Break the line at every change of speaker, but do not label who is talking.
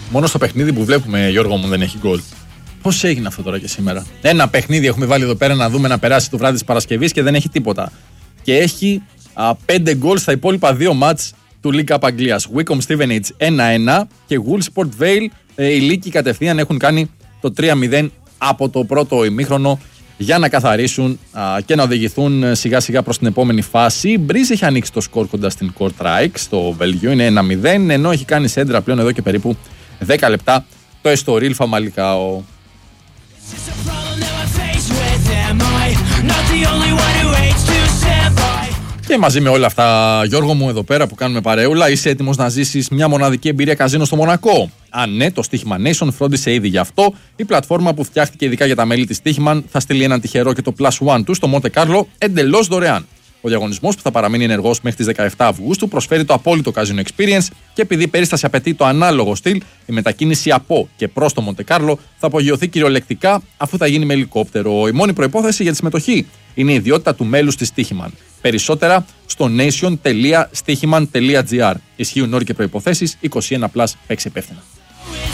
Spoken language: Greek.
Μόνο στο παιχνίδι που βλέπουμε, Γιώργο μου, δεν έχει γκολ. Πώς έγινε αυτό τώρα και σήμερα? Ένα παιχνίδι έχουμε βάλει εδώ πέρα να δούμε να περάσει το βράδυ της Παρασκευής και δεν έχει τίποτα. Και έχει 5 γκολ στα υπόλοιπα 2 μάτς του League Cup Αγγλίας. Wycombe Stevenage 1-1 και Woolsport Vale, οι Λύκοι κατευθείαν έχουν κάνει το 3-0 από το πρώτο ημίχρονο για να καθαρίσουν και να οδηγηθούν σιγά σιγά προς την επόμενη φάση. Η Breeze έχει ανοίξει το σκορ κοντά στην Kortrijk στο Βέλγιο, είναι 1-0, ενώ έχει κάνει σέντρα πλέον εδώ και περίπου 10 λεπτά το Estoril Famalicão. Και μαζί με όλα αυτά, Γιώργο μου, εδώ πέρα που κάνουμε παρεούλα, είσαι έτοιμος να ζήσεις μια μοναδική εμπειρία καζίνο στο Μονακό? Αν ναι, το Stoichman Nation φρόντισε ήδη γι' αυτό. Η πλατφόρμα που φτιάχτηκε ειδικά για τα μέλη της Stoichman θα στείλει έναν τυχερό και το Plus One του στο Monte Carlo εντελώς δωρεάν. Ο διαγωνισμός, που θα παραμείνει ενεργός μέχρι τις 17 Αυγούστου, προσφέρει το απόλυτο Casino Experience και επειδή η περίσταση απαιτεί το ανάλογο στυλ, η μετακίνηση από και προς το Monte Carlo θα απογειωθεί κυριολεκτικά αφού θα γίνει με ελικόπτερο. Η μόνη προϋπόθεση για τη συμμετοχή είναι η ιδιότητα του μέλους της Stoichman. Περισσότερα στο nation.stoichman.gr. Ισχύουν όροι και προϋποθέσεις. 21+, παίξε υπεύθυνα.